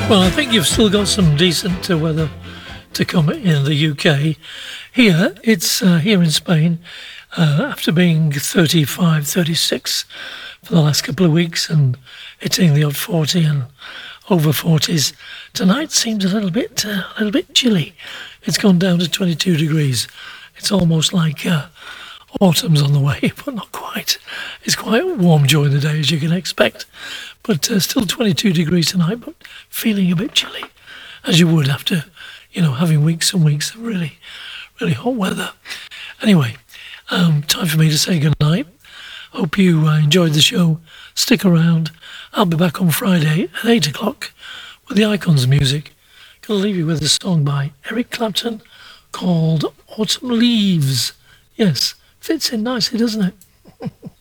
Well, I think you've still got some decent weather to come in the UK. Here, it's here in Spain, after being 35, 36 for the last couple of weeks and hitting the odd 40 and over 40s. Tonight seems a little bit chilly. It's gone down to 22 degrees. It's almost like autumn's on the way, but not quite. It's quite warm during the day, as you can expect, but still 22 degrees tonight, but feeling a bit chilly, as you would after, having weeks and weeks of really, really hot weather. Anyway, time for me to say goodnight. Hope you enjoyed the show. Stick around. I'll be back on Friday at 8 o'clock with the Icons music. Gonna leave you with a song by Eric Clapton called Autumn Leaves. Yes, fits in nicely, doesn't it?